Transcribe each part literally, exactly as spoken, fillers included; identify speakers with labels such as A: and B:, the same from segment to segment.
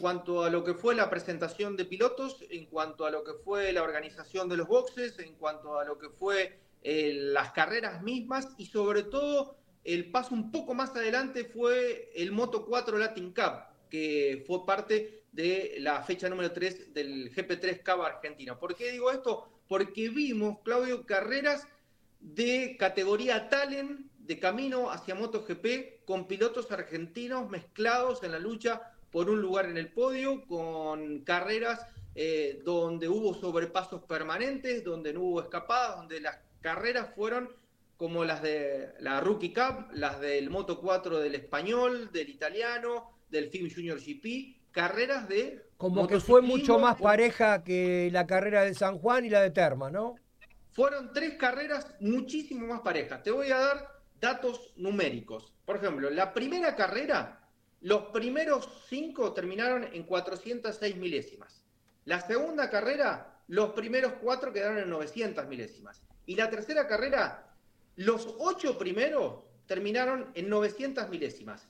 A: cuanto a lo que fue la presentación de pilotos, en cuanto a lo que fue la organización de los boxes, en cuanto a lo que fue eh, las carreras mismas y sobre todo el paso un poco más adelante fue el Moto cuatro Latin Cup, que fue parte de la fecha número tres del G P tres Cup argentino. ¿Por qué digo esto? Porque vimos, Claudio, carreras de categoría Talent, de camino hacia MotoGP, con pilotos argentinos mezclados en la lucha por un lugar en el podio, con carreras eh, donde hubo sobrepasos permanentes, donde no hubo escapadas, donde las carreras fueron como las de la Rookie Cup, las del Moto cuatro del español, del italiano, del F I M Junior G P, carreras de
B: como que fue mucho más pareja que la carrera de San Juan y la de Terma, ¿no?
A: Fueron tres carreras muchísimo más parejas. Te voy a dar datos numéricos. Por ejemplo, la primera carrera, los primeros cinco terminaron en cuatrocientas seis milésimas. La segunda carrera, los primeros cuatro quedaron en novecientas milésimas. Y la tercera carrera, los ocho primeros terminaron en novecientas milésimas.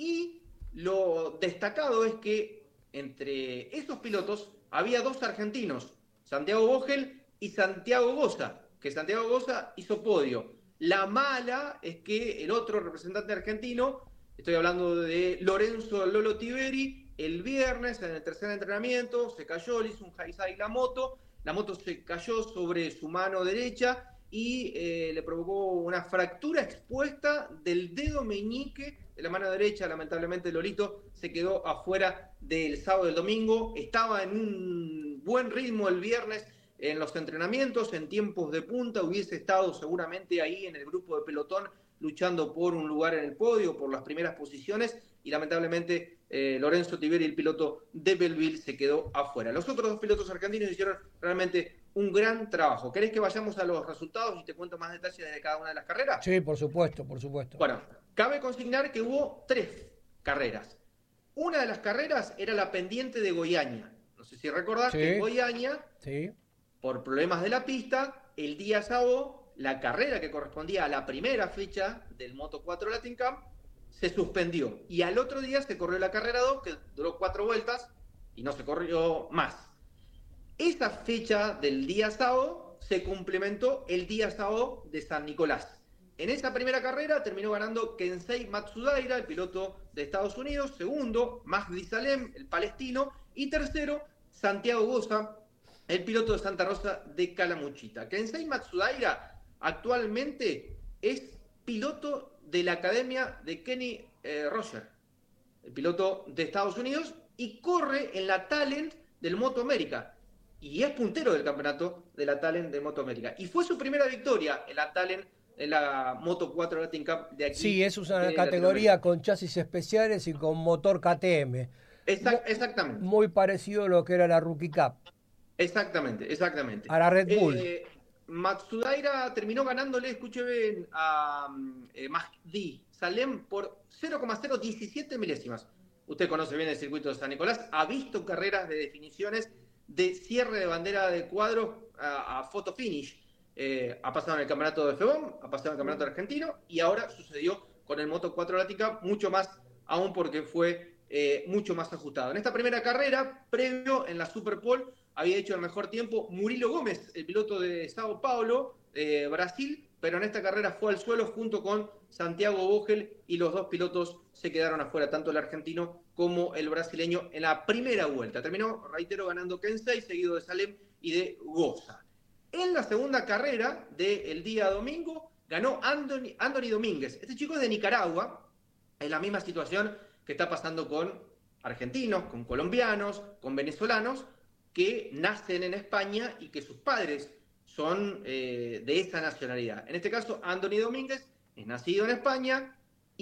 A: Y lo destacado es que entre esos pilotos había dos argentinos, Santiago Vogel y Santiago Goza, que Santiago Goza hizo podio. La mala es que el otro representante argentino, estoy hablando de Lorenzo Lolo Tiberi, el viernes en el tercer entrenamiento se cayó, le hizo un high side la moto, la moto se cayó sobre su mano derecha y eh, le provocó una fractura expuesta del dedo meñique de la mano derecha. Lamentablemente Lolito se quedó afuera del sábado y del domingo, estaba en un buen ritmo el viernes en los entrenamientos, en tiempos de punta, hubiese estado seguramente ahí en el grupo de pelotón luchando por un lugar en el podio, por las primeras posiciones, y lamentablemente eh, Lorenzo Tiberi, el piloto de Belleville, se quedó afuera. Los otros dos pilotos argentinos hicieron realmente un gran trabajo. ¿Querés que vayamos a los resultados y te cuento más detalles de cada una de las carreras?
B: Sí, por supuesto, por supuesto.
A: Bueno, cabe consignar que hubo tres carreras. Una de las carreras era la pendiente de Goiânia. No sé si recordás, sí, que en Goiânia, sí, por problemas de la pista, el día sábado, la carrera que correspondía a la primera fecha del Moto cuatro Latin Cup se suspendió. Y al otro día se corrió la carrera dos, que duró cuatro vueltas y no se corrió más. Esa fecha del día sábado se complementó el día sábado de San Nicolás. En esa primera carrera terminó ganando Kensei Matsudaira, el piloto de Estados Unidos. Segundo, Magdi Salem, el palestino. Y tercero, Santiago Goza, el piloto de Santa Rosa de Calamuchita. Kensei Matsudaira actualmente es piloto de la academia de Kenny eh, Roger, el piloto de Estados Unidos, y corre en la Talent del Moto América. Y es puntero del campeonato de la Talent de Moto América. Y fue su primera victoria en la Talent, en la Moto cuatro Latin Cup de aquí.
B: Sí, es una categoría con chasis especiales y con motor K T M.
A: Exact, exactamente.
B: Muy parecido a lo que era la Rookie Cup.
A: Exactamente, exactamente.
B: A la Red Bull.
A: Eh, Matsudaira terminó ganándole, escuchen, a eh, Magdi Salem por cero coma cero diecisiete milésimas. Usted conoce bien el circuito de San Nicolás, ha visto carreras de definiciones de cierre de bandera de cuadros a, a photo finish. Eh, ha pasado en el campeonato de FEBOM, ha pasado en el campeonato argentino y ahora sucedió con el Moto cuatro Latin Cup, mucho más aún porque fue eh, mucho más ajustado. En esta primera carrera, previo en la Super Pole, había hecho el mejor tiempo Murilo Gómez, el piloto de Sao Paulo, eh, Brasil, pero en esta carrera fue al suelo junto con Santiago Vogel y los dos pilotos se quedaron afuera, tanto el argentino como el brasileño, en la primera vuelta. Terminó, reitero, ganando Kensei, seguido de Salem y de Goza. En la segunda carrera del día domingo ganó Anthony, Anthony Domínguez. Este chico es de Nicaragua, en la misma situación que está pasando con argentinos, con colombianos, con venezolanos, que nacen en España y que sus padres son eh, de esa nacionalidad. En este caso, Anthony Domínguez es nacido en España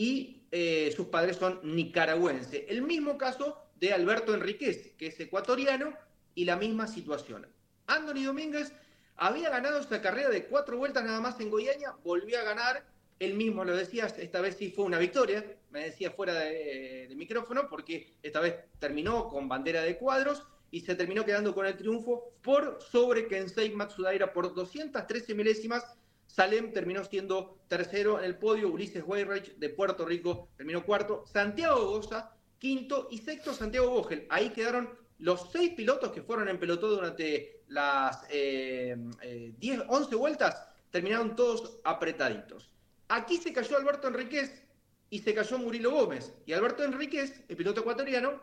A: y eh, sus padres son nicaragüenses. El mismo caso de Alberto Enríquez, que es ecuatoriano, y la misma situación. Anthony Domínguez había ganado esta carrera de cuatro vueltas nada más en Goiânia, volvió a ganar, él mismo lo decía, esta vez sí fue una victoria, me decía fuera de, de micrófono, porque esta vez terminó con bandera de cuadros, y se terminó quedando con el triunfo por sobre Kensei Matsudaira por doscientas trece milésimas. Salem terminó siendo tercero en el podio, Ulises Weyrich de Puerto Rico terminó cuarto, Santiago Goza quinto, y sexto Santiago Vogel. Ahí quedaron los seis pilotos que fueron en pelotón durante las eh, eh, diez, once vueltas, terminaron todos apretaditos. Aquí se cayó Alberto Enríquez y se cayó Murilo Gómez. Y Alberto Enríquez, el piloto ecuatoriano,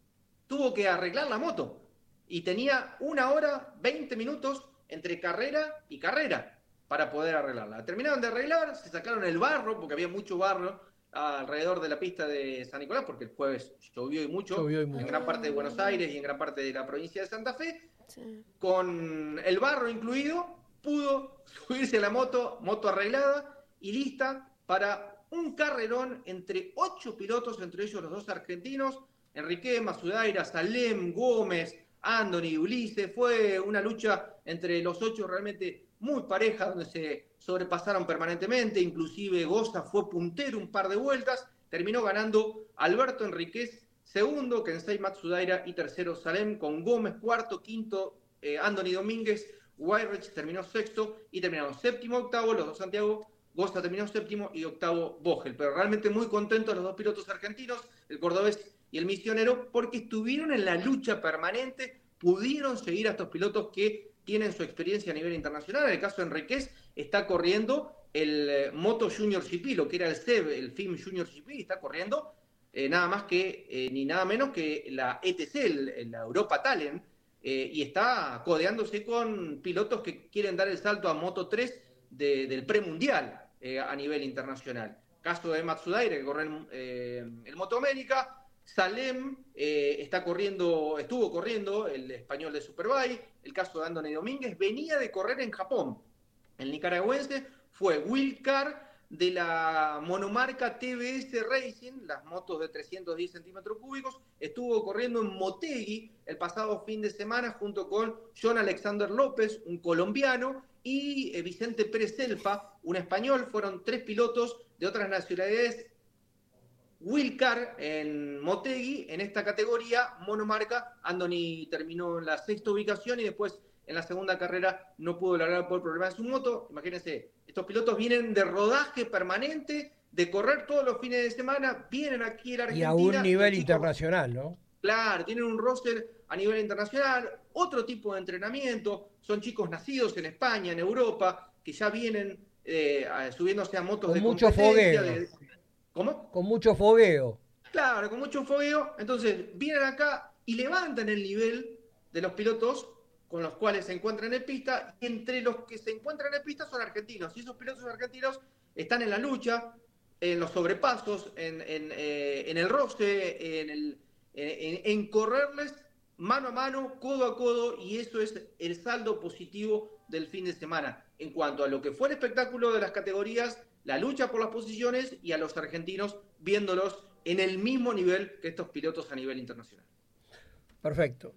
A: tuvo que arreglar la moto. Y tenía una hora, veinte minutos entre carrera y carrera para poder arreglarla. Terminaron de arreglar, se sacaron el barro, porque había mucho barro alrededor de la pista de San Nicolás, porque el jueves llovió y mucho,
B: llovió y mucho.
A: en gran parte de Buenos Aires y en gran parte de la provincia de Santa Fe. Sí. Con el barro incluido, pudo subirse a la moto, moto arreglada y lista para un carrerón entre ocho pilotos, entre ellos los dos argentinos, Enrique, Masudaira, Salem, Gómez, Andoni, Ulises. Fue una lucha entre los ocho realmente muy pareja, donde se sobrepasaron permanentemente, inclusive Goza fue puntero un par de vueltas, terminó ganando Alberto Enríquez, segundo Kensei Matsudaira y tercero Salem, con Gómez cuarto, quinto eh, Andoni Domínguez, Weyrich terminó sexto y terminaron séptimo, octavo, los dos Santiago, Goza terminó séptimo y octavo Vogel, pero realmente muy contentos los dos pilotos argentinos, el cordobés y el misionero, porque estuvieron en la lucha permanente, pudieron seguir a estos pilotos que tienen su experiencia a nivel internacional. En el caso de Enríquez, está corriendo el eh, Moto Junior G P, lo que era el S E B, el F I M Junior G P, y está corriendo eh, nada más que, eh, ni nada menos que la E T C, el, la Europa Talent, eh, y está codeándose con pilotos que quieren dar el salto a Moto tres de, del premundial eh, a nivel internacional. Caso de Matsudaira, que corre el, eh, el Moto América. Salem eh, está corriendo, estuvo corriendo el español de Superbike. El caso de Andoni Domínguez venía de correr en Japón. El nicaragüense fue Will Carr de la monomarca T B S Racing, las motos de trescientos diez centímetros cúbicos. Estuvo corriendo en Motegi el pasado fin de semana junto con John Alexander López, un colombiano, y eh, Vicente Pérez Elfa, un español. Fueron tres pilotos de otras nacionalidades. Will Carr en Motegi, en esta categoría monomarca. Andoni terminó en la sexta ubicación y después en la segunda carrera no pudo largar por problemas de su moto. Imagínense, estos pilotos vienen de rodaje permanente, de correr todos los fines de semana, vienen aquí a la Argentina.
B: Y a un nivel chicos, internacional, ¿no?
A: Claro, tienen un roster a nivel internacional, otro tipo de entrenamiento. Son chicos nacidos en España, en Europa, que ya vienen eh, subiéndose a motos
B: Con
A: de
B: mucho
A: competencia.
B: Fogueo.
A: De, ¿Cómo?
B: Con mucho fogueo.
A: Claro, con mucho fogueo. Entonces, vienen acá y levantan el nivel de los pilotos con los cuales se encuentran en pista. Y entre los que se encuentran en pista son argentinos. Y esos pilotos argentinos están en la lucha, en los sobrepasos, en, en, eh, en el roce, en, el, en, en correrles mano a mano, codo a codo. Y eso es el saldo positivo del fin de semana. En cuanto a lo que fue el espectáculo de las categorías, la lucha por las posiciones, y a los argentinos viéndolos en el mismo nivel que estos pilotos a nivel internacional.
B: Perfecto.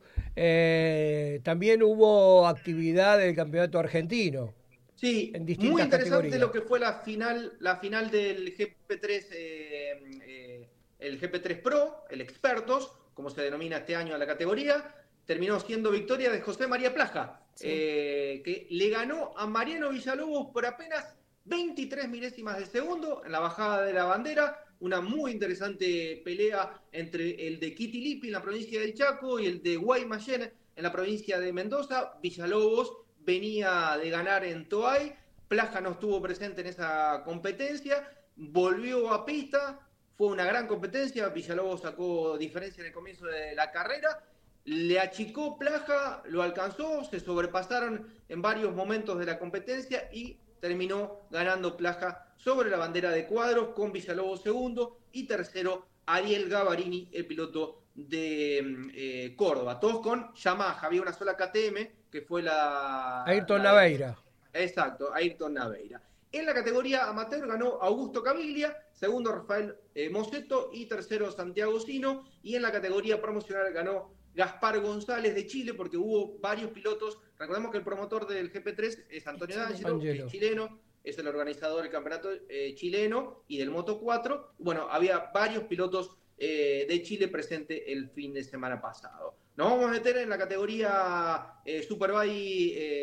B: Eh, también hubo actividad del campeonato argentino.
A: Sí,
B: en distintas
A: muy interesante
B: categorías.
A: Lo que fue la final, la final del G P tres, eh, eh, el G P tres Pro, el Expertos, como se denomina este año a la categoría. Terminó siendo victoria de José María Plaja, sí. eh, que le ganó a Mariano Villalobos por apenas veintitrés milésimas de segundo en la bajada de la bandera. Una muy interesante pelea entre el de Quitilipi en la provincia del Chaco y el de Guaymallén en la provincia de Mendoza. Villalobos venía de ganar en Toay, Plaja no estuvo presente en esa competencia, volvió a pista, fue una gran competencia. Villalobos sacó diferencia en el comienzo de la carrera, le achicó Plaja, lo alcanzó, se sobrepasaron en varios momentos de la competencia y terminó ganando Plaja sobre la bandera de cuadros, con Villalobos segundo y tercero Ariel Gavarini, el piloto de eh, Córdoba. Todos con Yamaha, había una sola K T M que fue la...
B: Ayrton
A: la
B: Naveira.
A: De, exacto, Ayrton Naveira. En la categoría amateur ganó Augusto Caviglia, segundo Rafael eh, Moceto y tercero Santiago Sino. Y en la categoría promocional ganó Gaspar González de Chile, porque hubo varios pilotos. Recordemos que el promotor del G P tres es Antonio D'Angelo, que es chileno, es el organizador del campeonato eh, chileno y del Moto cuatro. Bueno, había varios pilotos eh, de Chile presente el fin de semana pasado. Nos vamos a meter en la categoría eh, Superbike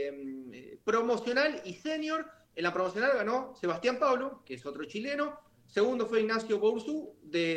A: eh, promocional y senior. En la promocional ganó Sebastián Pablo, que es otro chileno. Segundo fue Ignacio Boursú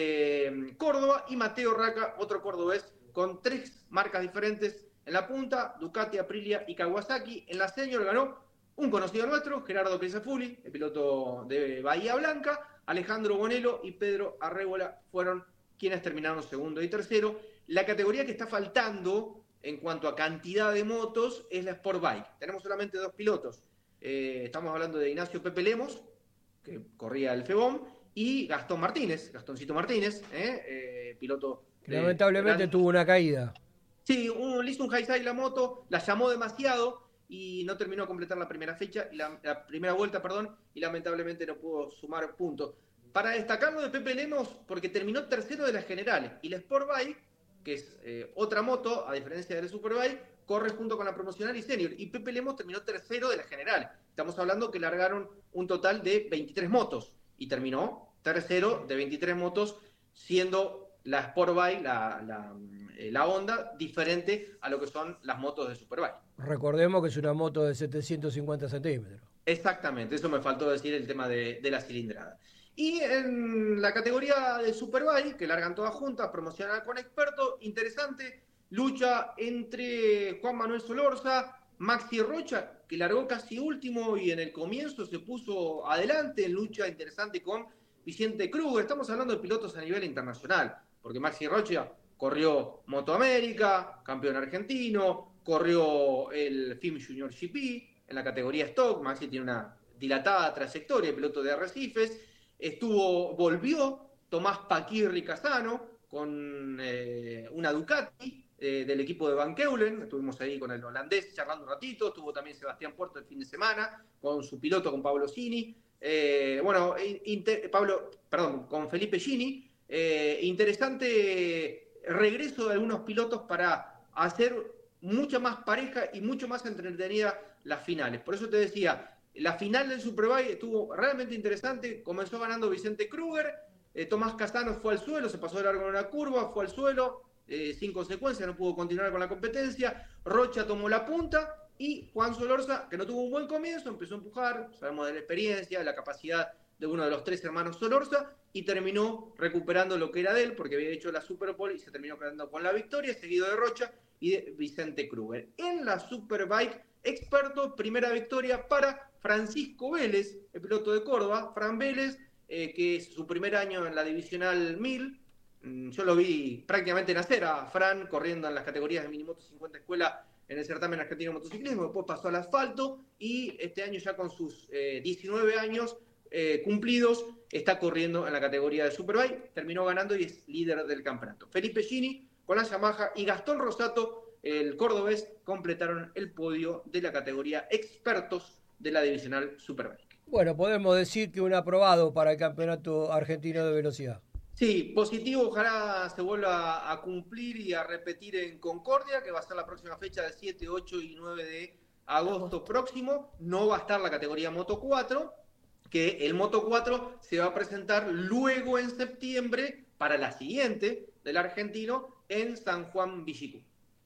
A: de Córdoba y Mateo Raca, otro cordobés, con tres marcas diferentes en la punta, Ducati, Aprilia y Kawasaki. En la senior ganó un conocido nuestro, Gerardo Crisafulli, el piloto de Bahía Blanca. Alejandro Bonello y Pedro Arrébola fueron quienes terminaron segundo y tercero. La categoría que está faltando en cuanto a cantidad de motos es la Sport Bike. Tenemos solamente dos pilotos. Eh, estamos hablando de Ignacio Pepe Lemos, que corría el FEBOM, y Gastón Martínez, Gastoncito Martínez, eh, eh, piloto.
B: Que lamentablemente gran... tuvo una caída.
A: Sí, un, le hizo un high side la moto, la llamó demasiado y no terminó de completar la primera fecha, y la, la primera vuelta, perdón, y lamentablemente no pudo sumar puntos. Para destacarlo de Pepe Lemos, porque terminó tercero de las generales, y la Sport Bike, que es eh, otra moto, a diferencia de la Superbike, corre junto con la promocional y senior, y Pepe Lemos terminó tercero de las generales. Estamos hablando que largaron un total de veintitrés motos, y terminó tercero de veintitrés motos, siendo la Sport Bike, la, la, la Honda, diferente a lo que son las motos de Superbike.
B: Recordemos que es una moto de setecientos cincuenta centímetros.
A: Exactamente, eso me faltó decir el tema de, de la cilindrada. Y en la categoría de Superbike, que largan todas juntas, promocional con experto, interesante, lucha entre Juan Manuel Solorza, Maxi Rocha, que largó casi último y en el comienzo se puso adelante en lucha interesante con Vicente Kruger. Estamos hablando de pilotos a nivel internacional, porque Maxi Rocha corrió Moto América, campeón argentino, corrió el F I M Junior G P en la categoría Stock. Maxi tiene una dilatada trayectoria, piloto de arrecifes. Estuvo, volvió Tomás Paquirri Casano con eh, una Ducati eh, del equipo de Van Keulen. Estuvimos ahí con el holandés charlando un ratito. Estuvo también Sebastián Puerto el fin de semana con su piloto, con Pablo Cini. Eh, bueno, inter, Pablo, perdón, con Felipe Gini. Eh, interesante regreso de algunos pilotos para hacer mucha más pareja y mucho más entretenida las finales. Por eso te decía, la final del Superbike estuvo realmente interesante. Comenzó ganando Vicente Kruger, eh, Tomás Casano fue al suelo, se pasó de largo en una curva, fue al suelo, eh, sin consecuencia, no pudo continuar con la competencia. Rocha tomó la punta y Juan Solorza, que no tuvo un buen comienzo, empezó a empujar, sabemos de la experiencia, de la capacidad de uno de los tres hermanos Solorza, y terminó recuperando lo que era de él, porque había hecho la Superpole y se terminó quedando con la victoria, seguido de Rocha y de Vicente Kruger. En la Superbike experto, primera victoria para Francisco Vélez, el piloto de Córdoba. Fran Vélez, eh, que es su primer año en la divisional mil. Yo lo vi prácticamente nacer a Fran corriendo en las categorías de Minimoto cincuenta Escuela en el certamen argentino de motociclismo. Después pasó al asfalto y este año, ya con sus eh, diecinueve años eh, cumplidos, está corriendo en la categoría de Superbike. Terminó ganando y es líder del campeonato. Felipe Gini con la Yamaha y Gastón Rosato, el cordobés, completaron el podio de la categoría expertos de la divisional Superbike.
B: Bueno, podemos decir que un aprobado para el campeonato argentino de velocidad.
A: Sí, positivo, ojalá se vuelva a cumplir y a repetir en Concordia, que va a ser la próxima fecha del siete, ocho y nueve de agosto próximo. No va a estar la categoría Moto cuatro, que el Moto cuatro se va a presentar luego en septiembre para la siguiente del argentino en San Juan Villicú.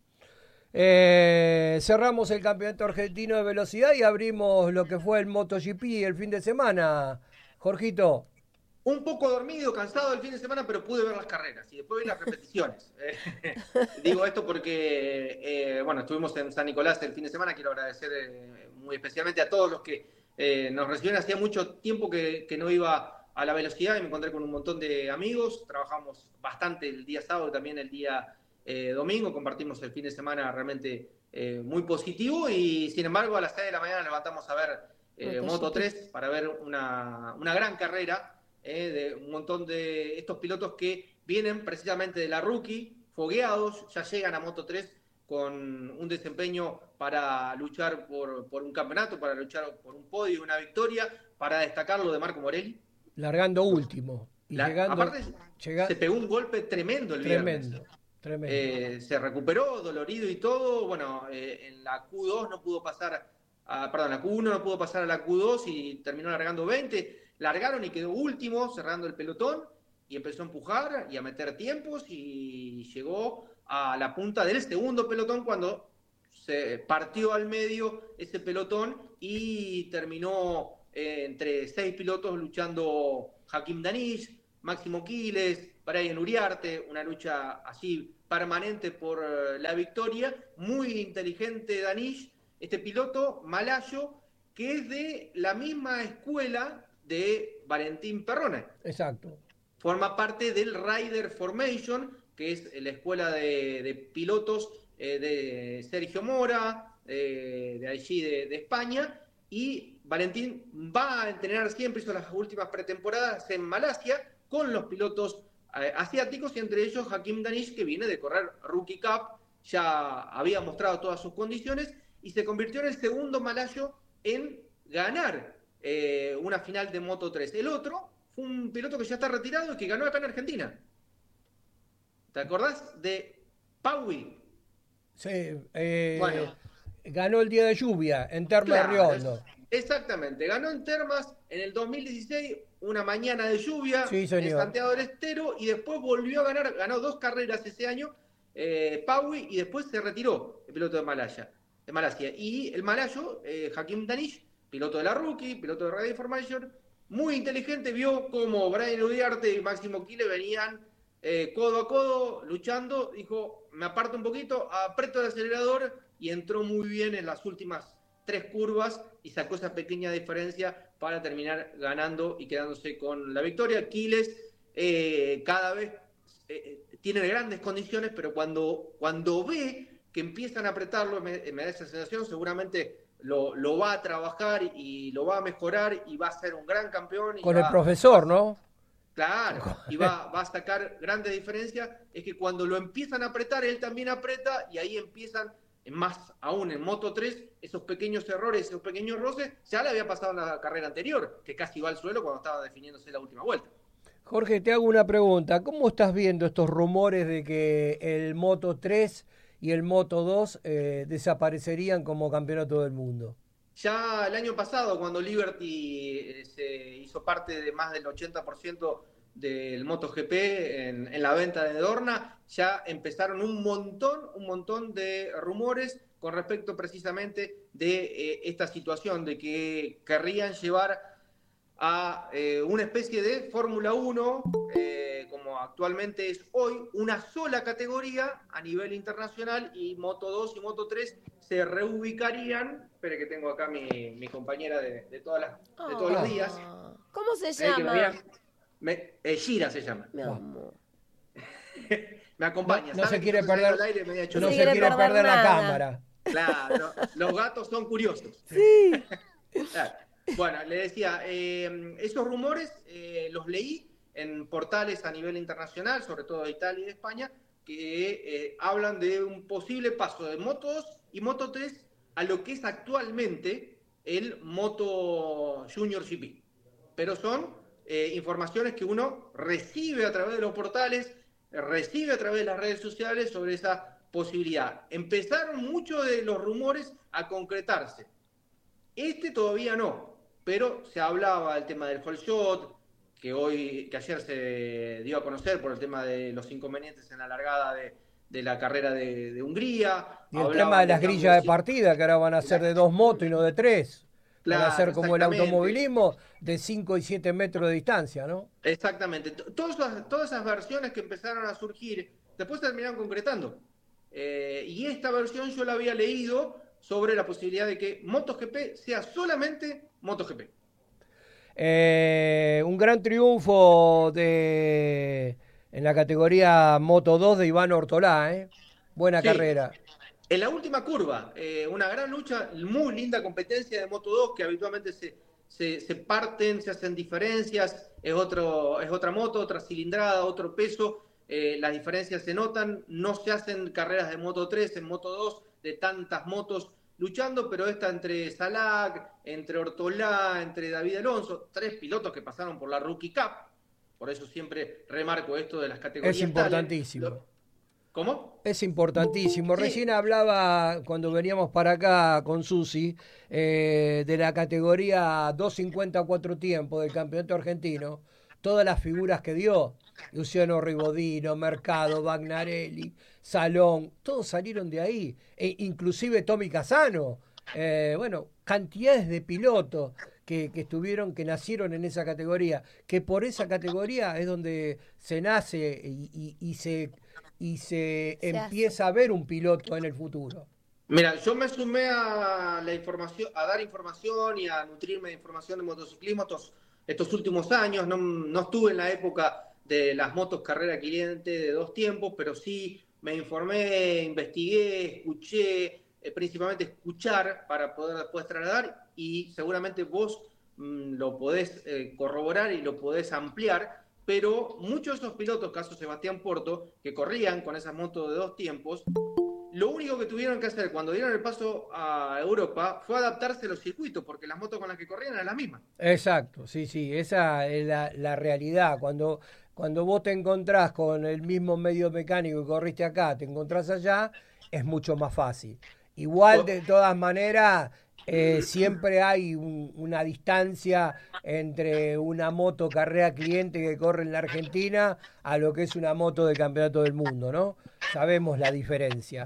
B: Eh, cerramos el campeonato argentino de velocidad y abrimos lo que fue el MotoGP el fin de semana. Jorgito.
A: Un poco dormido, cansado el fin de semana, pero pude ver las carreras y después vi las repeticiones. eh, digo esto porque, eh, bueno, estuvimos en San Nicolás el fin de semana. Quiero agradecer eh, muy especialmente a todos los que eh, nos recibieron. Hacía mucho tiempo que, que no iba a la velocidad y me encontré con un montón de amigos. Trabajamos bastante el día sábado y también el día eh, domingo. Compartimos el fin de semana realmente eh, muy positivo y, sin embargo, a las seis de la mañana levantamos a ver eh, Moto tres para ver una, una gran carrera. Eh, de un montón de estos pilotos que vienen precisamente de la Rookie, fogueados, ya llegan a Moto tres con un desempeño para luchar por, por un campeonato, para luchar por un podio y una victoria. Para destacarlo de Marco Morelli.
B: Largando último. Y
A: La,
B: llegando,
A: aparte,
B: llega...
A: se pegó un golpe tremendo el
B: tremendo,
A: viernes.
B: Tremendo.
A: Eh, se recuperó, dolorido y todo. Bueno, eh, en la Q dos no pudo pasar, a, perdón, la Q uno no pudo pasar a la Q dos y terminó largando veinte. Largaron y quedó último, cerrando el pelotón, y empezó a empujar y a meter tiempos y llegó a la punta del segundo pelotón cuando se partió al medio ese pelotón y terminó eh, entre seis pilotos luchando Hakim Danish, Máximo Quiles, Brian Uriarte, una lucha así permanente por la victoria. Muy inteligente Danish, este piloto malayo que es de la misma escuela de Valentín Perrone.
B: Exacto.
A: Forma parte del Rider Formation, que es la escuela de, de pilotos eh, de Sergio Mora, eh, de allí de, de España, y Valentín va a entrenar siempre, hizo las últimas pretemporadas en Malasia, con los pilotos eh, asiáticos, y entre ellos Hakim Danish, que viene de correr Rookie Cup, ya había mostrado todas sus condiciones, y se convirtió en el segundo malayo en ganar eh, una final de Moto tres. El otro fue un piloto que ya está retirado y que ganó acá en Argentina. ¿Te acordás de Paui?
B: Sí, eh,
A: bueno,
B: ganó el día de lluvia en Termas
A: claro,
B: de Riondo.
A: Exactamente, ganó en Termas en el dos mil dieciséis, una mañana de lluvia
B: Sí,
A: en Santiago del Estero, y después volvió a ganar, ganó dos carreras ese año, eh, Paui, y después se retiró el piloto de Malaya, de Malasia. Y el malayo, eh, Hakim Danish, piloto de la Rookie, piloto de Rider Formation, muy inteligente, vio cómo Brian Uriarte y Máximo Quiles venían eh, codo a codo, luchando, dijo, me aparto un poquito, aprieto el acelerador, y entró muy bien en las últimas tres curvas y sacó esa pequeña diferencia para terminar ganando y quedándose con la victoria. Quiles eh, cada vez eh, tiene grandes condiciones, pero cuando, cuando ve que empiezan a apretarlo, me, me da esa sensación, seguramente lo, lo va a trabajar y lo va a mejorar y va a ser un gran campeón. Y
B: con
A: va,
B: el profesor,
A: va,
B: ¿no?
A: Claro, y va, va a sacar grandes diferencias. Es que cuando lo empiezan a apretar, él también aprieta, y ahí empiezan, más aún en Moto tres, esos pequeños errores, esos pequeños roces. Ya le había pasado en la carrera anterior, que casi iba al suelo cuando estaba definiéndose la última vuelta.
B: Jorge, te hago una pregunta. ¿Cómo estás viendo estos rumores de que el Moto tres y el Moto dos eh, desaparecerían como campeonato del mundo?
A: Ya el año pasado, cuando Liberty eh, se hizo parte de más del ochenta por ciento del MotoGP en, en la venta de Dorna, ya empezaron un montón, un montón de rumores con respecto precisamente de eh, esta situación, de que querrían llevar a eh, una especie de Fórmula uno, eh, como actualmente es hoy, una sola categoría a nivel internacional, y Moto dos y Moto tres se reubicarían. Espere que tengo acá mi, mi compañera de, de, todas las, de todos los días.
C: ¿Cómo se
A: Eh,
C: llama?
A: Me, me, eh, Gira se llama.
C: Mi amor.
A: Me acompaña.
B: No, no se
A: que
B: quiere
A: yo salí
B: perder,
A: al aire, me ha hecho
B: no
C: se
B: se
C: quiere
B: quiere
C: perder
B: perder la
C: nada.
B: cámara.
A: Claro, los gatos son curiosos.
C: Sí.
A: Claro. Bueno, le decía, eh, esos rumores eh, los leí en portales a nivel internacional, sobre todo de Italia y de España, que eh, hablan de un posible paso de Moto dos y Moto tres a lo que es actualmente el Moto Junior G P. Pero son eh, informaciones que uno recibe a través de los portales, recibe a través de las redes sociales sobre esa posibilidad. Empezaron muchos de los rumores a concretarse. Este todavía no, pero se hablaba del tema del whole shot, que hoy, que ayer se dio a conocer por el tema de los inconvenientes en la largada de, de la carrera de, de Hungría.
B: Y el tema de las grillas de partida, que ahora van a ser de dos motos y no de tres. Van a ser como el automovilismo, de cinco y siete metros de distancia, ¿no?
A: Exactamente. Todas esas, todas esas versiones que empezaron a surgir, después terminaron concretando. Eh, y esta versión yo la había leído sobre la posibilidad de que MotoGP sea solamente MotoGP.
B: Eh, un gran triunfo de en la categoría Moto dos de Iván Ortolá, ¿eh? Buena
A: Sí.
B: carrera.
A: En la última curva, eh, una gran lucha, muy linda competencia de Moto dos, que habitualmente se, se, se parten, se hacen diferencias, es, otro, es otra moto, otra cilindrada, otro peso, eh, las diferencias se notan, no se hacen carreras de Moto tres, en Moto dos, de tantas motos luchando, pero esta entre Salak, entre Ortolá, entre David Alonso, tres pilotos que pasaron por la Rookie Cup, por eso siempre remarco esto de las categorías.
B: Es importantísimo.
A: Talent. ¿Cómo?
B: Es importantísimo. Sí. Recién hablaba, cuando veníamos para acá con Susi, eh, de la categoría dos cincuenta cuatro tiempos del campeonato argentino, todas las figuras que dio. Luciano Rigodino, Mercado, Bagnarelli, Salón, todos salieron de ahí, e inclusive Tommy Casano. Eh, bueno, cantidades de pilotos que, que estuvieron, que nacieron en esa categoría, que por esa categoría es donde se nace y, y, y se, y se, se empieza hace. a ver un piloto en el futuro.
A: Mira, yo me sumé a la información, a dar información y a nutrirme de información de motociclismo estos, estos últimos años. No, no estuve en la época de las motos carrera cliente de dos tiempos, pero sí me informé, investigué, escuché, eh, principalmente escuchar para poder después trasladar, y seguramente vos mmm, lo podés eh, corroborar y lo podés ampliar, pero muchos de esos pilotos, caso Sebastián Porto, que corrían con esas motos de dos tiempos, lo único que tuvieron que hacer cuando dieron el paso a Europa fue adaptarse a los circuitos, porque las motos con las que corrían eran las mismas.
B: Exacto, sí, sí, esa es la, la realidad. Cuando, cuando vos te encontrás con el mismo medio mecánico que corriste acá, te encontrás allá, es mucho más fácil. Igual, de todas maneras, eh, siempre hay un, una distancia entre una moto carrera cliente que corre en la Argentina a lo que es una moto de campeonato del mundo, ¿no? Sabemos la diferencia.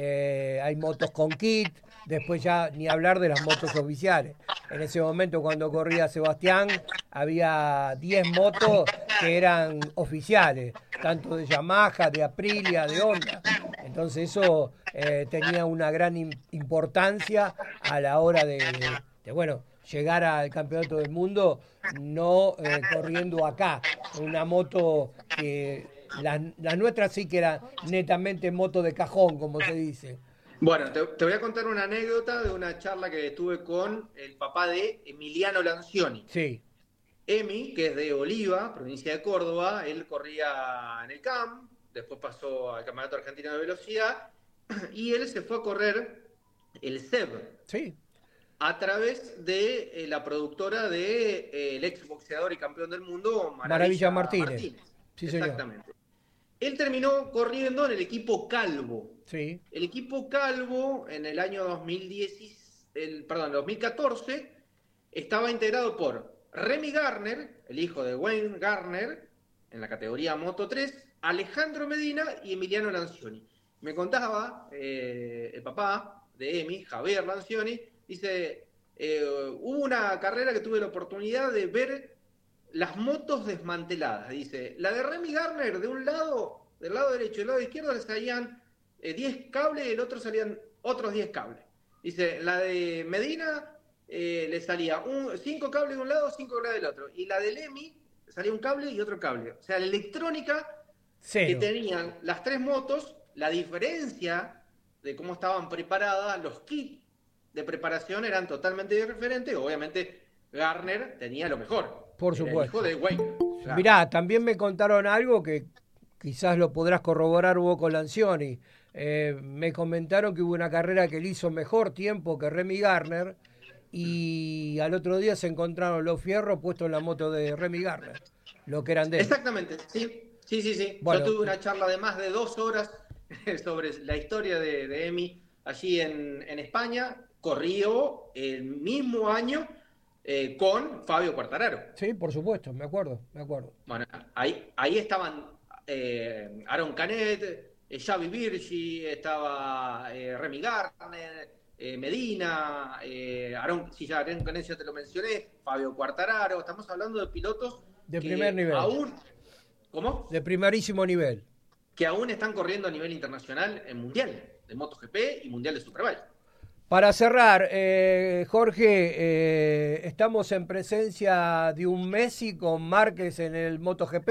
B: Eh, hay motos con kit, después ya ni hablar de las motos oficiales. En ese momento, cuando corría Sebastián, había diez motos que eran oficiales, tanto de Yamaha, de Aprilia, de Honda. Entonces eso eh, tenía una gran importancia a la hora de, de, de bueno, llegar al campeonato del mundo, no eh, corriendo acá, con una moto que la, la nuestra sí que era netamente moto de cajón, como se dice.
A: Bueno, te, te voy a contar una anécdota de una charla que tuve con el papá de Emiliano Lancioni.
B: Sí.
A: Emi, que es de Oliva, provincia de Córdoba, él corría en el C A M, después pasó al Campeonato Argentino de Velocidad, y él se fue a correr el S E B.
B: Sí.
A: A través de eh, la productora del de, eh, el ex boxeador y campeón del mundo, Maravilla,
B: Maravilla Martínez.
A: Martínez.
B: Sí,
A: exactamente. Señor. Él terminó corriendo en el equipo Calvo.
B: Sí.
A: El equipo Calvo en el año dos mil diez, el, perdón, dos mil catorce estaba integrado por Remy Gardner, el hijo de Wayne Gardner, en la categoría Moto tres, Alejandro Medina y Emiliano Lancioni. Me contaba eh, el papá de Emi, Javier Lancioni, dice, eh, hubo una carrera que tuve la oportunidad de ver las motos desmanteladas. Dice, la de Remy Gardner, de un lado, del lado derecho y del lado izquierdo, le salían eh, diez cables y del otro salían otros diez cables. Dice, la de Medina eh, le salía cinco cables de un lado, cinco cables del otro. Y la de Emi salía un cable y otro cable. O sea, la electrónica Cero. que tenían las tres motos, la diferencia de cómo estaban preparadas, los kits de preparación eran totalmente diferentes. Obviamente, Gardner tenía lo mejor.
B: Por supuesto.
A: El hijo de Wayne.
B: Claro. Mirá, también me contaron algo que quizás lo podrás corroborar vos con Lancioni. Eh, me comentaron que hubo una carrera que le hizo mejor tiempo que Remy Gardner y al otro día se encontraron los fierros puestos en la moto de Remy Gardner, lo que eran de él.
A: Exactamente, sí, sí, sí, sí. Bueno, yo tuve una charla de más de dos horas sobre la historia de, de Emi allí en, en España. Corrió el mismo año Eh, con Fabio Quartararo.
B: Sí, por supuesto, me acuerdo, me acuerdo.
A: Bueno, ahí, ahí estaban eh, Aaron Canet, eh, Xavi Virgi, estaba eh, Remy Gardner, eh, Medina, eh, Aaron, si ya Aaron Canet ya te lo mencioné, Fabio Quartararo. Estamos hablando de pilotos
B: de
A: que
B: primer nivel.
A: Aún, ¿Cómo?
B: De primerísimo nivel.
A: Que aún están corriendo a nivel internacional en Mundial de MotoGP y Mundial de Superbike.
B: Para cerrar, eh, Jorge, eh, ¿estamos en presencia de un Messi con Márquez en el MotoGP?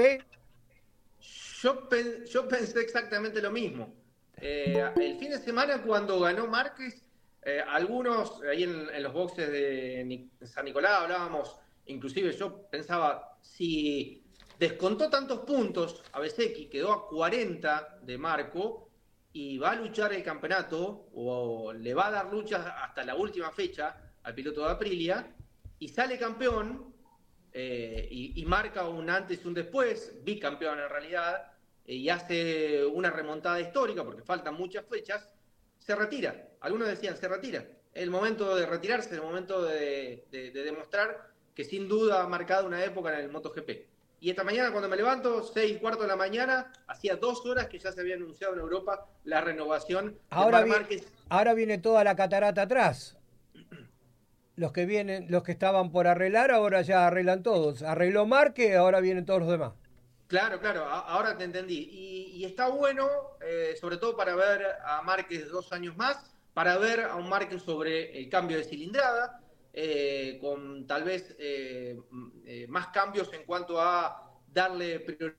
A: Yo, pen, yo pensé exactamente lo mismo. Eh, el fin de semana cuando ganó Márquez, eh, algunos ahí en, en los boxes de San Nicolás hablábamos, inclusive yo pensaba, si descontó tantos puntos a Bezzecchi, quedó a cuarenta de Marco, y va a luchar el campeonato, o le va a dar lucha hasta la última fecha al piloto de Aprilia, y sale campeón, eh, y, y marca un antes y un después, bicampeón en realidad, eh, y hace una remontada histórica, porque faltan muchas fechas, se retira. Algunos decían, se retira. El momento de retirarse, el momento de, de, de demostrar que sin duda ha marcado una época en el MotoGP. Y esta mañana cuando me levanto, seis y cuarto de la mañana, hacía dos horas que ya se había anunciado en Europa la renovación
B: ahora
A: de Marc
B: viene,
A: Márquez.
B: Ahora viene toda la catarata atrás. los que vienen, los que estaban por arreglar, ahora ya arreglan todos. Arregló Márquez, ahora vienen todos los demás.
A: Claro, claro, a- ahora te entendí. Y, y está bueno, eh, sobre todo para ver a Márquez dos años más, para ver a un Márquez sobre el cambio de cilindrada, eh, con tal vez eh, m- eh, más cambios en cuanto a darle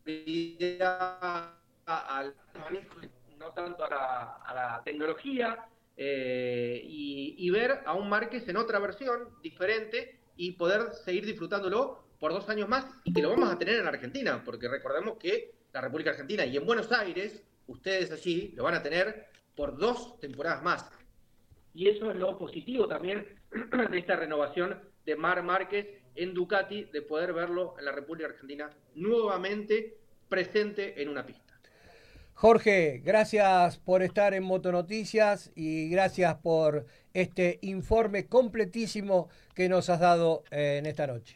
A: prioridad a- al manejo, no tanto a la, a la tecnología, eh, y, y ver a un Márquez en otra versión diferente y poder seguir disfrutándolo por dos años más y que lo vamos a tener en Argentina, porque recordemos que la República Argentina y en Buenos Aires, ustedes allí lo van a tener por dos temporadas más. Y eso es lo positivo también de esta renovación de Marc Márquez en Ducati, de poder verlo en la República Argentina nuevamente presente en una pista.
B: Jorge, gracias por estar en Motonoticias y gracias por este informe completísimo que nos has dado eh, en esta noche.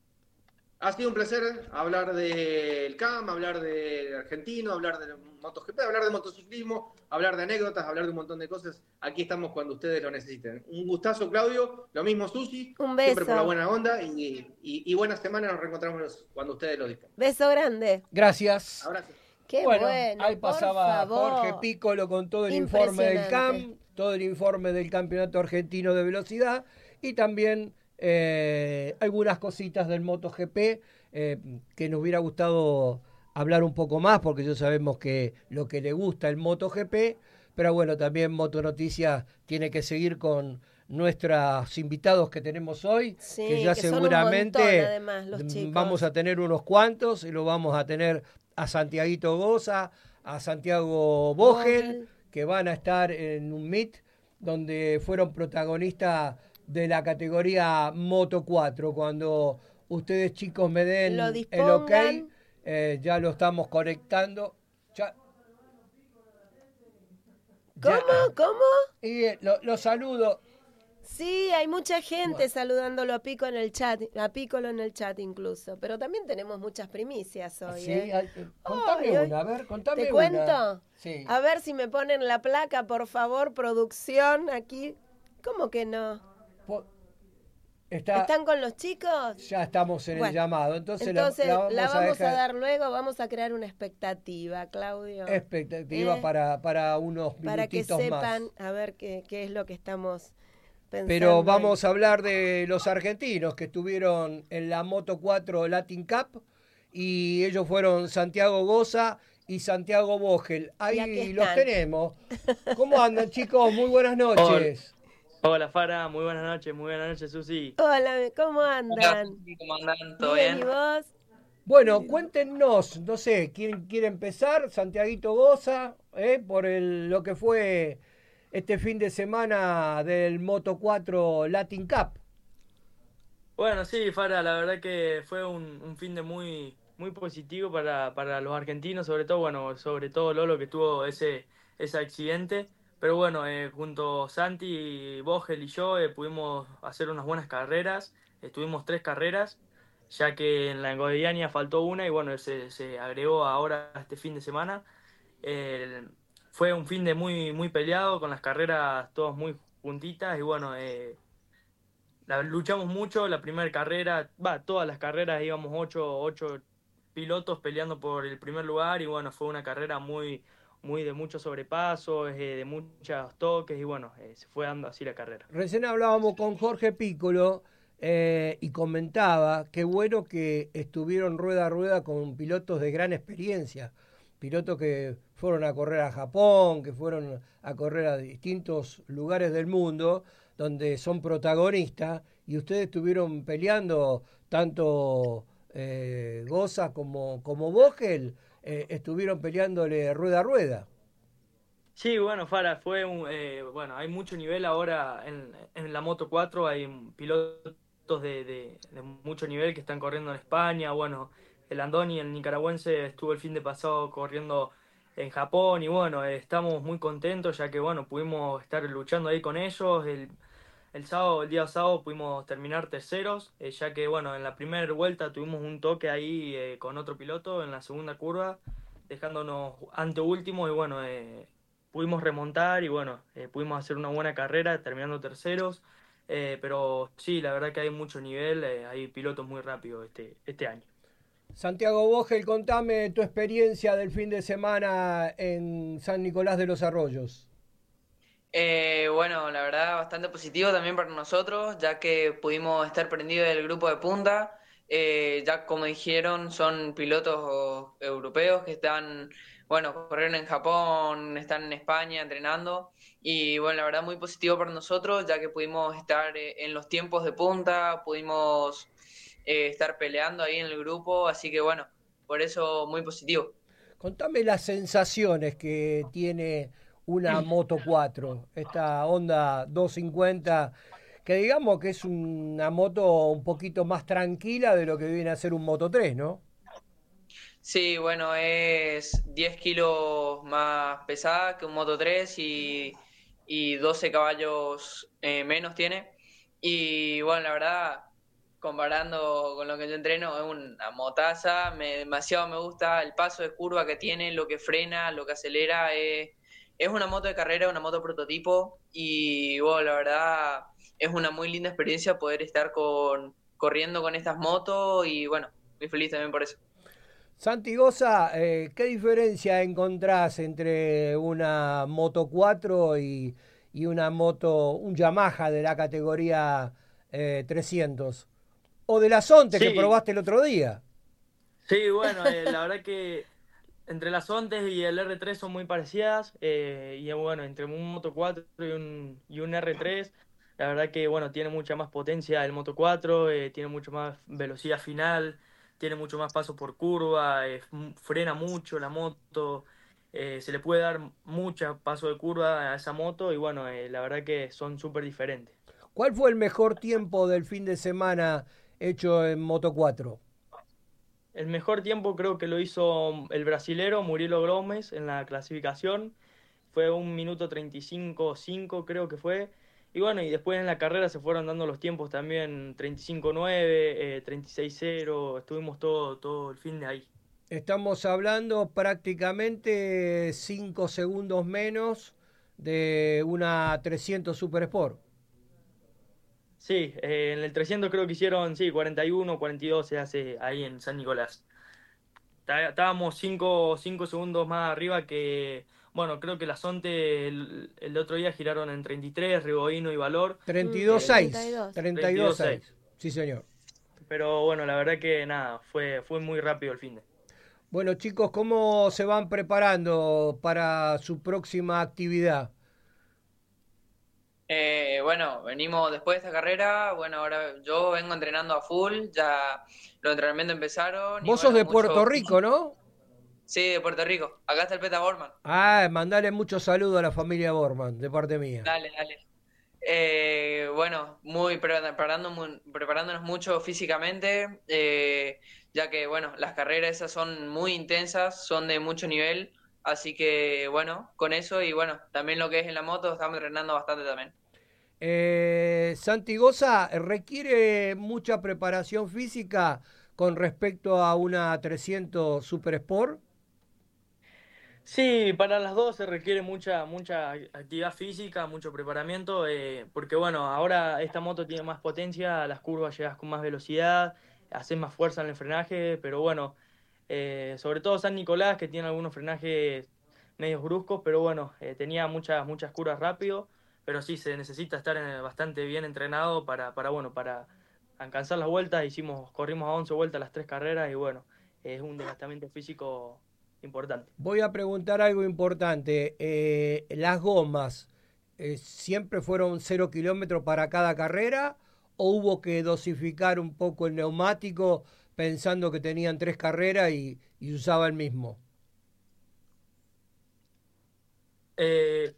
A: Ha sido un placer hablar del C A M, hablar de argentino, hablar de MotoGP, hablar de motociclismo, hablar de anécdotas, hablar de un montón de cosas. Aquí estamos cuando ustedes lo necesiten. Un gustazo, Claudio. Lo mismo, Susi.
C: Un beso.
A: Siempre por la buena onda y, y, y buena semana. Nos reencontramos cuando ustedes lo dispongan.
C: Beso grande.
B: Gracias.
A: Abrazo.
C: Qué
B: bueno,
C: bueno,
B: ahí
C: por
B: pasaba
C: favor.
B: Jorge Piccolo con todo el informe del C A M,
C: Impresionante.
B: todo el informe del Campeonato Argentino de Velocidad y también eh, algunas cositas del MotoGP eh, que nos hubiera gustado hablar un poco más, porque ya sabemos que lo que le gusta el MotoGP, pero bueno, también Motonoticias tiene que seguir con nuestros invitados que tenemos hoy,
C: Sí,
B: que ya
C: que son un
B: seguramente
C: montón, además, los chicos.
B: vamos a tener unos cuantos y lo vamos a tener a Santiaguito Goza, a Santiago Vogel,
C: Vogel.
B: que van a estar en un meet donde fueron protagonistas de la categoría Moto cuatro. Cuando ustedes chicos me den
C: Lo
B: el
C: dispongan.
B: ok, eh, ya lo estamos conectando. Ya,
C: ¿Cómo?
B: ya.
C: ¿Cómo?
B: Y eh, lo, lo saludo.
C: Sí, hay mucha gente
B: Bueno.
C: saludándolo a Pico en el chat, a Piccolo en el chat incluso, pero también tenemos muchas primicias hoy,
B: Sí,
C: ¿eh?
B: ay, contame
C: Ay, ay.
B: una, a ver, contame
C: ¿Te
B: una.
C: cuento?
B: Sí.
C: A ver si me ponen la placa, por favor, producción, aquí. ¿Cómo que no?
B: Po- Está,
C: ¿Están con los chicos?
B: ya estamos en el
C: Bueno,
B: llamado, entonces,
C: Entonces,
B: la, la
C: la
B: vamos,
C: vamos
B: a
C: a,
B: dejar
C: dar luego, vamos a crear una expectativa, Claudio.
B: expectativa
C: Eh,
B: para, para unos
C: para que
B: minutitos
C: sepan
B: más.
C: a ver qué, qué es lo que estamos pensando.
B: Pero vamos
C: ahí.
B: a hablar de los argentinos que estuvieron en la Moto cuatro Latin Cup y ellos fueron Santiago Goza y Santiago Vogel.
C: Y aquí
B: Ahí los
C: están.
B: tenemos. ¿Cómo andan, chicos? Muy buenas noches.
D: Hola Fara, muy buenas noches, muy buenas noches Susi.
C: Hola, ¿cómo
D: Hola,
C: andan?
D: Susi, ¿cómo andan? ¿Todo
C: Bien,
D: bien?
C: ¿y vos?
B: Bueno, cuéntenos, no sé, ¿quién quiere empezar? Santiaguito Goza, ¿eh? por el, lo que fue este fin de semana del Moto cuatro Latin Cup.
D: Bueno, sí, Fara, la verdad que fue un, un fin de muy, muy positivo para, para los argentinos, sobre todo, bueno, sobre todo Lolo que tuvo ese, ese accidente. Pero bueno, eh, junto Santi, Vogel y yo eh, pudimos hacer unas buenas carreras. Estuvimos tres carreras, ya que en la Godiania faltó una y bueno, se, se agregó ahora este fin de semana. Eh, Fue un fin de muy, muy peleado, con las carreras todas muy juntitas y bueno, eh, la, luchamos mucho. La primera carrera, va, todas las carreras íbamos ocho, ocho pilotos peleando por el primer lugar y bueno, fue una carrera muy, muy de muchos sobrepasos, eh, de muchos toques y bueno, eh, se fue dando así la carrera.
B: Recién hablábamos con Jorge Piccolo eh, y comentaba qué bueno que estuvieron rueda a rueda con pilotos de gran experiencia, pilotos que fueron a correr a Japón, que fueron a correr a distintos lugares del mundo, donde son protagonistas, y ustedes estuvieron peleando, tanto eh, Goza como, como Vogel, eh, estuvieron peleándole rueda a rueda.
D: Sí, bueno, Fara, fue un, eh, bueno, hay mucho nivel ahora en, en la Moto cuatro, hay pilotos de, de, de mucho nivel que están corriendo en España, bueno, el Andoni, el nicaragüense, estuvo el fin de pasado corriendo en Japón y bueno, eh, estamos muy contentos ya que bueno, pudimos estar luchando ahí con ellos, el, el sábado, el día sábado pudimos terminar terceros, eh, ya que bueno, en la primera vuelta tuvimos un toque ahí eh, con otro piloto en la segunda curva, dejándonos anteúltimos y bueno, eh, pudimos remontar y bueno, eh, pudimos hacer una buena carrera terminando terceros. Eh, pero sí, la verdad que hay mucho nivel, eh, hay pilotos muy rápidos este, este año.
B: Santiago Vogel, contame tu experiencia del fin de semana en San Nicolás de los Arroyos.
E: Eh, bueno, la verdad bastante positivo también para nosotros, ya que pudimos estar prendidos del grupo de punta. Eh, ya como dijeron, son pilotos europeos que están, bueno, corrieron en Japón, están en España entrenando. Y bueno, la verdad muy positivo para nosotros, ya que pudimos estar eh, en los tiempos de punta, pudimos eh, estar peleando ahí en el grupo, así que bueno, por eso muy positivo.
B: Contame las sensaciones que tiene una Moto cuatro, esta Honda doscientos cincuenta, que digamos que es una moto un poquito más tranquila de lo que viene a ser un Moto tres, ¿no?
E: Sí, bueno, es diez kilos más pesada que un Moto tres y, y doce caballos eh, menos tiene. Y bueno, la verdad, comparando con lo que yo entreno, es una motaza, me, demasiado me gusta el paso de curva que tiene, lo que frena, lo que acelera. eh, es una moto de carrera, una moto prototipo y bueno, la verdad es una muy linda experiencia poder estar con, corriendo con estas motos y bueno, muy feliz también por eso.
B: Santi Goza, eh, ¿qué diferencia encontrás entre una Moto cuatro y, y una moto, un Yamaha de la categoría eh, trescientos? O de la Sonte que
D: Sí,
B: probaste el otro día.
D: sí, bueno, eh, la verdad que entre las Ontes y el R tres son muy parecidas, eh, y bueno, entre un Moto cuatro y un, y un R tres, la verdad que bueno, tiene mucha más potencia el Moto cuatro, eh, tiene mucho más velocidad final, tiene mucho más paso por curva, eh, f- frena mucho la moto, eh, se le puede dar mucho paso de curva a esa moto y bueno, eh, la verdad que son súper diferentes.
B: ¿Cuál fue el mejor tiempo del fin de semana hecho en Moto cuatro?
D: El mejor tiempo creo que lo hizo el brasilero Murilo Gómez en la clasificación. Fue un minuto treinta y cinco cinco creo que fue. Y bueno, y después en la carrera se fueron dando los tiempos también, treinta y cinco nueve, eh, treinta y seis cero, estuvimos todo, todo el fin de ahí.
B: Estamos hablando prácticamente cinco segundos menos de una trescientos Super Sport.
D: Sí, eh, en el trescientos creo que hicieron, sí, cuarenta y uno, cuarenta y dos se hace ahí en San Nicolás. Tá- Estábamos cinco cinco segundos más arriba que, bueno, creo que la Sonte el, el otro día giraron en treinta y tres, Rigoino y Valor,
C: Mm,
B: treinta y dos
D: eh,
C: treinta y
B: seis.
C: dos.
B: treinta y dos seis.
D: veintidós seis.
B: Sí, señor.
D: Pero bueno, la verdad que nada, fue, fue muy rápido el fin de.
B: Bueno, chicos, ¿cómo se van preparando para su próxima actividad?
E: Eh, bueno, venimos después de esta carrera, bueno, ahora yo vengo entrenando a full, ya los entrenamientos empezaron y
B: Vos sos
E: bueno,
B: de Puerto
E: mucho...
B: Rico, ¿no?
E: Sí, de Puerto Rico, acá está el Peta Borman,
B: Ah, mandale muchos saludos a la familia Borman, de parte mía.
E: dale, dale. Eh, bueno, muy preparando, muy- preparándonos mucho físicamente, eh, ya que bueno, las carreras esas son muy intensas, son de mucho nivel, así que bueno, con eso y bueno, también lo que es en la moto, estamos entrenando bastante también.
B: Eh, Santi Goza, ¿requiere mucha preparación física con respecto a una trescientos Super Sport?
D: Sí, para las dos se requiere mucha, mucha actividad física, mucho preparamiento, eh, porque bueno, ahora esta moto tiene más potencia, a las curvas llegas con más velocidad, haces más fuerza en el frenaje, pero bueno, eh, sobre todo San Nicolás, que tiene algunos frenajes medios bruscos, pero bueno, eh, tenía muchas, muchas curvas rápido, pero sí se necesita estar eh, bastante bien entrenado para, para, bueno, para alcanzar las vueltas, hicimos, corrimos a once vueltas las tres carreras y bueno, es un desgastamiento físico importante.
B: Voy a preguntar algo importante. Eh, ¿las gomas eh, siempre fueron cero kilómetros para cada carrera o hubo que dosificar un poco el neumático pensando que tenían tres carreras y, y usaba el mismo?
D: Eh,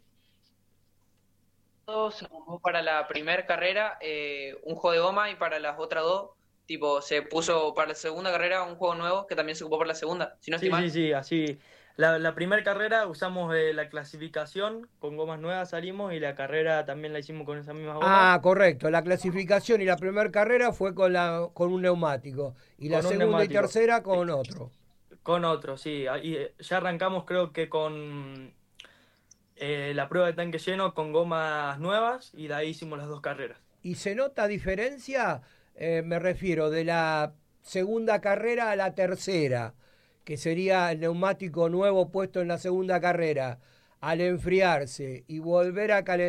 E: Se ocupó para la primera carrera eh, un juego de goma y para las otras dos, tipo, se puso para la segunda carrera un juego nuevo que también se ocupó para la segunda, si no estoy
D: sí, sí,
E: mal.
D: sí, así. La, la primera carrera usamos eh, la clasificación, con gomas nuevas salimos y la carrera también la hicimos con esas mismas gomas,
B: Ah, correcto. La clasificación y la primera carrera fue con, la, con un neumático y la
D: con un
B: segunda y
D: neumático.
B: tercera
D: Sí,
B: con otro.
D: con otro, sí. Ah, y eh, ya arrancamos creo que con eh, la prueba de tanque lleno con gomas nuevas y de ahí hicimos las dos carreras.
B: ¿Y se nota diferencia? Eh, me refiero de la segunda carrera a la tercera, que sería el neumático nuevo puesto en la segunda carrera, al enfriarse y volver a calentar